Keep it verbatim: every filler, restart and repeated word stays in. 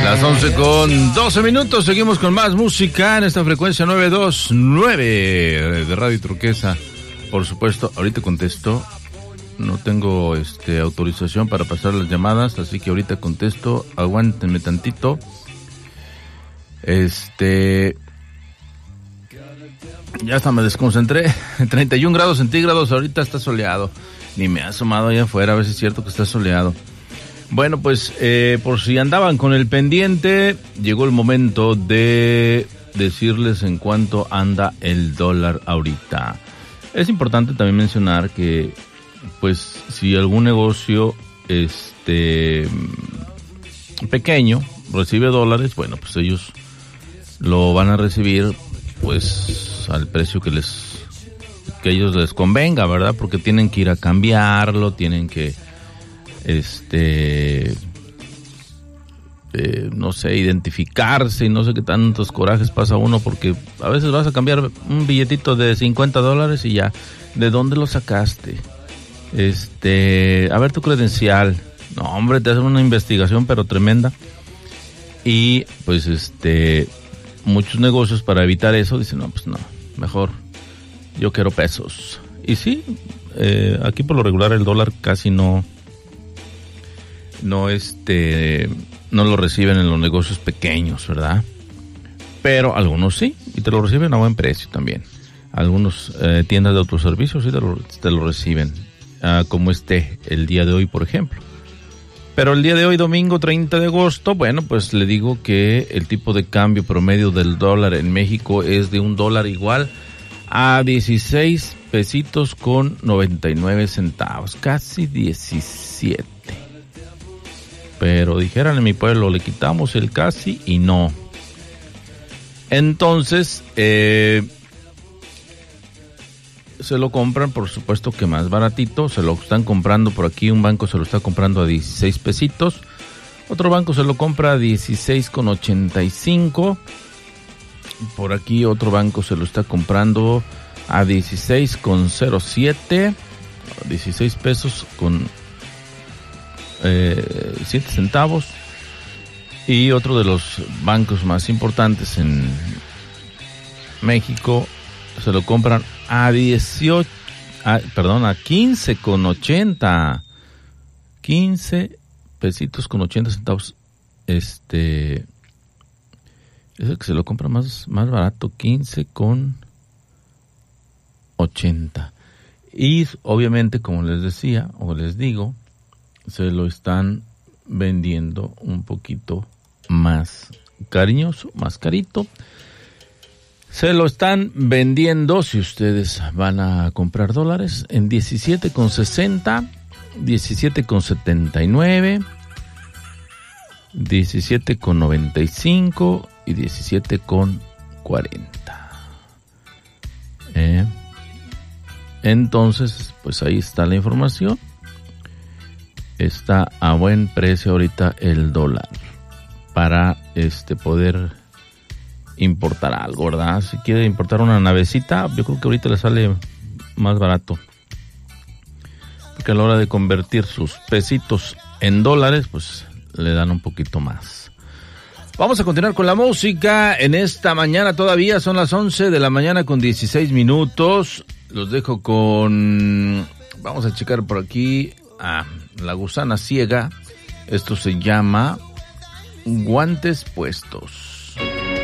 Las once con doce minutos, seguimos con más música en esta frecuencia nueve dos nueve de Radio Turquesa. Por supuesto, ahorita contesto, no tengo este autorización para pasar las llamadas, así que ahorita contesto, aguántenme tantito. Este... Ya hasta me desconcentré, treinta y un grados centígrados, ahorita está soleado. Ni me ha asomado allá afuera a ver si es cierto que está soleado. Bueno, pues eh, por si andaban con el pendiente, llegó el momento de decirles en cuánto anda el dólar ahorita. Es importante también mencionar que, pues, si algún negocio este pequeño recibe dólares, bueno, pues ellos lo van a recibir, pues, al precio que les que a ellos les convenga, ¿verdad? Porque tienen que ir a cambiarlo, tienen que este eh, no sé, identificarse y no sé qué tantos corajes pasa uno, porque a veces vas a cambiar un billetito de cincuenta dólares y ya, ¿de dónde lo sacaste? Este, a ver tu credencial. No, hombre, te hacen una investigación pero tremenda. Y pues este muchos negocios, para evitar eso, dicen, no, pues no, mejor yo quiero pesos. Y sí, eh, aquí por lo regular el dólar casi no no este no lo reciben en los negocios pequeños, ¿verdad? Pero algunos sí, y te lo reciben a buen precio también. Algunos eh, tiendas de autoservicios sí te lo, te lo reciben, uh, como este el día de hoy, por ejemplo. Pero el día de hoy, domingo treinta de agosto, bueno, pues le digo que el tipo de cambio promedio del dólar en México es de un dólar igual a dieciséis pesitos con noventa y nueve centavos, casi diecisiete. Pero dijeran en mi pueblo, le quitamos el casi y no. Entonces, eh, se lo compran, por supuesto que más baratito, se lo están comprando por aquí, un banco se lo está comprando a dieciséis pesitos, otro banco se lo compra a dieciséis con ochenta y cinco, por aquí otro banco se lo está comprando a dieciséis con cero siete, dieciséis pesos con eh, siete centavos, y otro de los bancos más importantes en México se lo compran a dieciocho, a, perdón, a quince con ochenta, quince pesitos con ochenta centavos. Este es el que se lo compra más, más barato, quince con ochenta. Y obviamente, como les decía, o les digo, se lo están vendiendo un poquito más cariñoso, más carito. Se lo están vendiendo, si ustedes van a comprar dólares, en diecisiete con sesenta, diecisiete con setenta y nueve, diecisiete con noventa y cinco y diecisiete con cuarenta. Eh, entonces, pues ahí está la información. Está a buen precio ahorita el dólar para este poder importar algo, ¿verdad? Si quiere importar una navecita, yo creo que ahorita le sale más barato, porque a la hora de convertir sus pesitos en dólares, pues le dan un poquito más. Vamos a continuar con la música en esta mañana, todavía son las once de la mañana con dieciséis minutos. Los dejo con, vamos a checar por aquí, ah, La Gusana Ciega. Esto se llama Guantes Puestos.